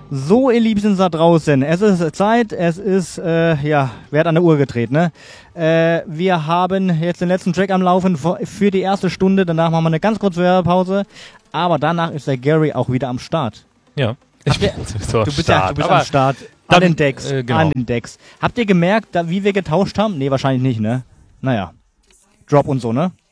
So, ihr Liebsten da draußen, es ist Zeit, wer hat an der Uhr gedreht, ne? Wir haben jetzt den letzten Track am Laufen für die erste Stunde, danach machen wir eine ganz kurze Werbepause, aber danach ist der Gary auch wieder am Start. Ja, du bist am Start, an den Decks, genau. an den Decks. Habt ihr gemerkt, wie wir getauscht haben? Nee, wahrscheinlich nicht, ne? Naja, Drop und so, ne?